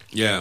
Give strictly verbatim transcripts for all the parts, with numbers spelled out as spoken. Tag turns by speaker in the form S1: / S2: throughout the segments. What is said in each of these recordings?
S1: Yeah.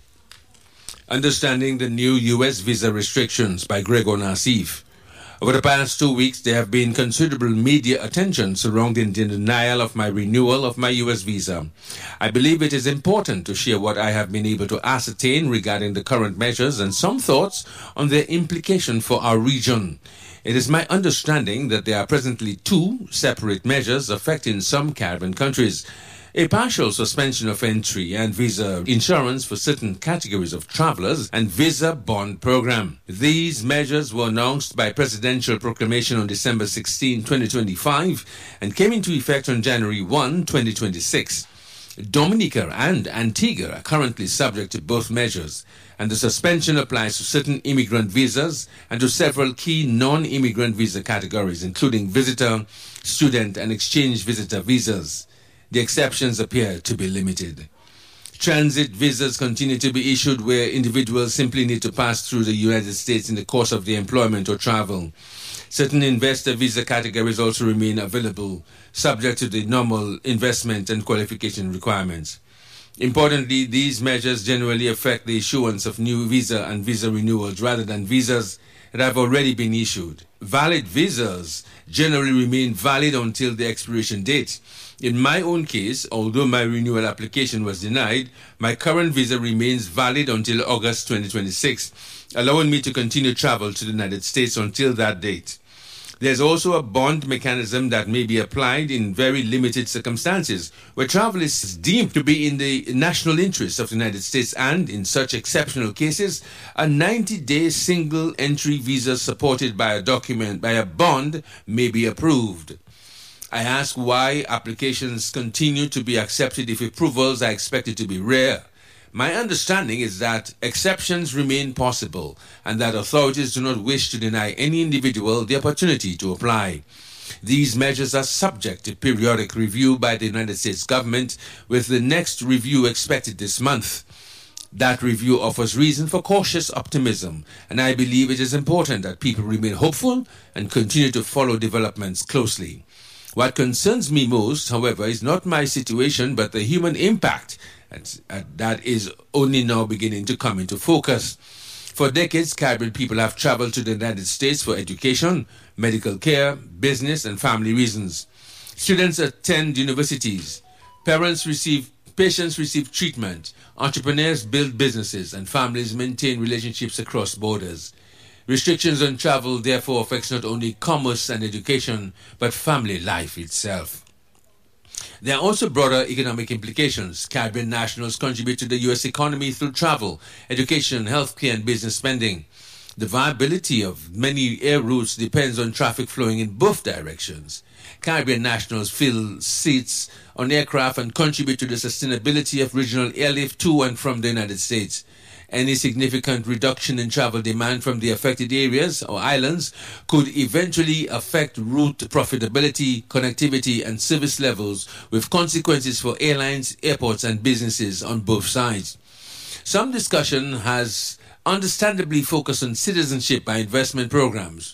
S1: Understanding the new U S visa restrictions by Gregor Nassif. Over the past two weeks, there have been considerable media attention surrounding the denial of my renewal of my U S visa. I believe it is important to share what I have been able to ascertain regarding the current measures and some thoughts on their implication for our region. It is my understanding that there are presently two separate measures affecting some Caribbean countries. A partial suspension of entry and visa insurance for certain categories of travelers and visa bond program. These measures were announced by presidential proclamation on December sixteenth, twenty twenty-five and came into effect on January first, twenty twenty-six. Dominica and Antigua are currently subject to both measures, and the suspension applies to certain immigrant visas and to several key non-immigrant visa categories, including visitor, student, and exchange visitor visas. The exceptions appear to be limited. Transit visas continue to be issued where individuals simply need to pass through the United States in the course of their employment or travel. Certain investor visa categories also remain available, subject to the normal investment and qualification requirements. Importantly, these measures generally affect the issuance of new visa and visa renewals rather than visas that have already been issued. Valid visas generally remain valid until the expiration date. In my own case, although my renewal application was denied, my current visa remains valid until August twenty twenty-six, allowing me to continue travel to the United States until that date. There's also a bond mechanism that may be applied in very limited circumstances, where travel is deemed to be in the national interest of the United States, and in such exceptional cases, a ninety-day single-entry visa supported by a document, by a bond, may be approved. I ask why applications continue to be accepted if approvals are expected to be rare. My understanding is that exceptions remain possible and that authorities do not wish to deny any individual the opportunity to apply. These measures are subject to periodic review by the United States government, with the next review expected this month. That review offers reason for cautious optimism, and I believe it is important that people remain hopeful and continue to follow developments closely. What concerns me most, however, is not my situation, but the human impact and, uh, that is only now beginning to come into focus. For decades, Caribbean people have traveled to the United States for education, medical care, business, and family reasons. Students attend universities. Parents receive, patients receive treatment. Entrepreneurs build businesses, and families maintain relationships across borders. Restrictions on travel therefore affects not only commerce and education, but family life itself. There are also broader economic implications. Caribbean nationals contribute to the U S economy through travel, education, healthcare, and business spending. The viability of many air routes depends on traffic flowing in both directions. Caribbean nationals fill seats on aircraft and contribute to the sustainability of regional airlift to and from the United States. Any significant reduction in travel demand from the affected areas or islands could eventually affect route profitability, connectivity, and service levels, with consequences for airlines, airports, and businesses on both sides. Some discussion has understandably focused on citizenship by investment programs,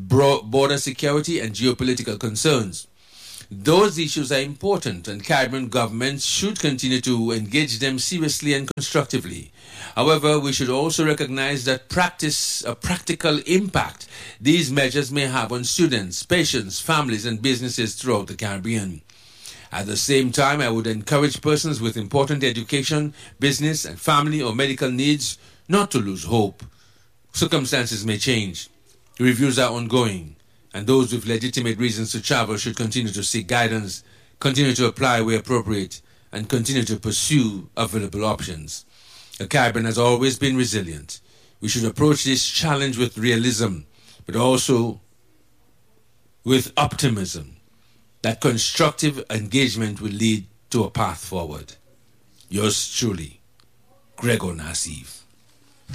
S1: border security, and geopolitical concerns. Those issues are important, and Caribbean governments should continue to engage them seriously and constructively. However, we should also recognize that practice, a practical impact these measures may have on students, patients, families, and businesses throughout the Caribbean. At the same time, I would encourage persons with important education, business, and family or medical needs not to lose hope. Circumstances may change. Reviews are ongoing, and those with legitimate reasons to travel should continue to seek guidance, continue to apply where appropriate, and continue to pursue available options. The Caribbean has always been resilient. We should approach this challenge with realism, but also with optimism that constructive engagement will lead to a path forward. Yours truly, Gregor Nassif.